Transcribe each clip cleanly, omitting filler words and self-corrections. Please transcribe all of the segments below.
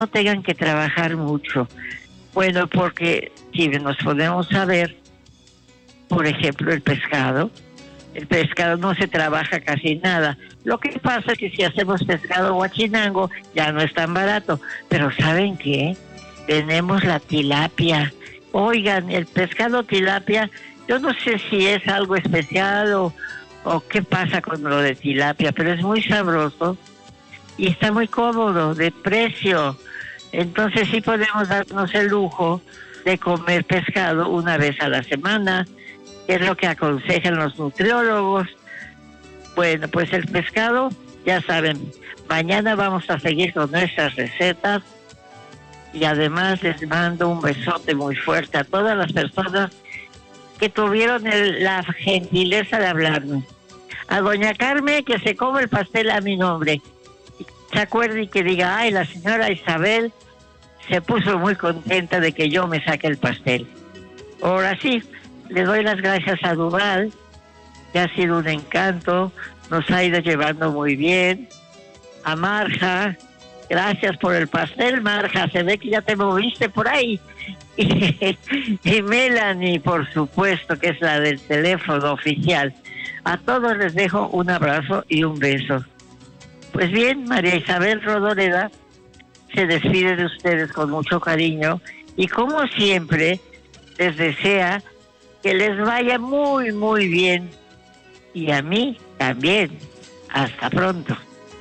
no tengan que trabajar mucho. Bueno, porque si nos podemos a ver, por ejemplo, el pescado no se trabaja casi nada. Lo que pasa es que si hacemos pescado guachinango ya no es tan barato. Pero ¿saben qué? Tenemos la tilapia. Oigan, el pescado tilapia, yo no sé si es algo especial o qué pasa con lo de tilapia, pero es muy sabroso y está muy cómodo de precio. Entonces sí podemos darnos el lujo de comer pescado una vez a la semana, que es lo que aconsejan los nutriólogos. Bueno, pues el pescado, ya saben, mañana vamos a seguir con nuestras recetas y además les mando un besote muy fuerte a todas las personas que tuvieron la gentileza de hablarme. A doña Carmen, que se come el pastel a mi nombre. Se acuerde y que diga, ay, la señora Isabel se puso muy contenta de que yo me saque el pastel. Ahora sí, le doy las gracias a Duval, que ha sido un encanto, nos ha ido llevando muy bien. A Marja, gracias por el pastel, Marja, se ve que ya te moviste por ahí. Y Melanie, por supuesto, que es la del teléfono oficial. A todos les dejo un abrazo y un beso. Pues bien, María Isabel Rodoreda se despide de ustedes con mucho cariño y como siempre les desea que les vaya muy, muy bien y a mí también. Hasta pronto.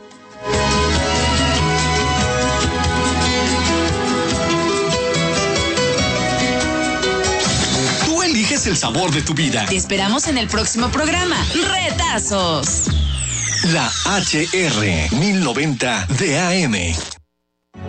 Tú eliges el sabor de tu vida. Te esperamos en el próximo programa. ¡Retazos! La HR 1090 de AM.